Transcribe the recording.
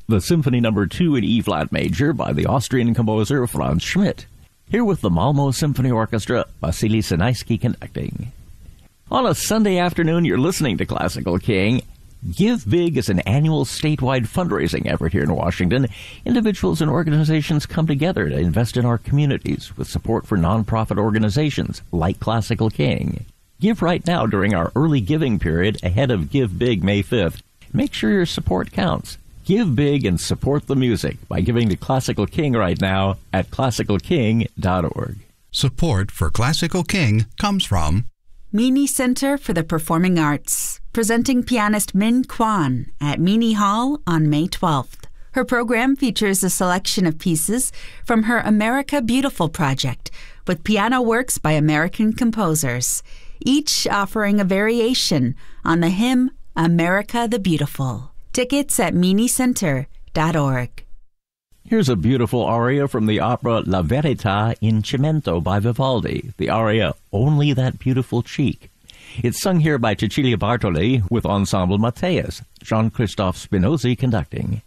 the Symphony No. 2 in E-flat major by the Austrian composer Franz Schmidt. Here with the Malmö Symphony Orchestra, Vasily Sinaisky conducting. On a Sunday afternoon, you're listening to Classical King. Give Big is an annual statewide fundraising effort here in Washington. Individuals and organizations come together to invest in our communities with support for nonprofit organizations like Classical King. Give right now during our early giving period ahead of Give Big May 5th. Make sure your support counts. Give big and support the music by giving to Classical King right now at classicalking.org. Support for Classical King comes from Meany Center for the Performing Arts, presenting pianist Min Kwan at Meany Hall on May 12th. Her program features a selection of pieces from her America Beautiful project with piano works by American composers, each offering a variation on the hymn America the Beautiful. Tickets at meanycenter.org. Here's a beautiful aria from the opera La Verità in Cimento by Vivaldi, the aria Only That Beautiful Cheek. It's sung here by Cecilia Bartoli with Ensemble Matteus, Jean-Christophe Spinozzi conducting.